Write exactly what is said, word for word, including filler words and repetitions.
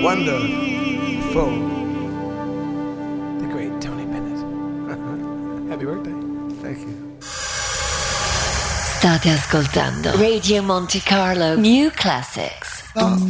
wonderful, the great Tony Bennett. Happy birthday. Thank you. State ascoltando Radio Monte Carlo New Classics.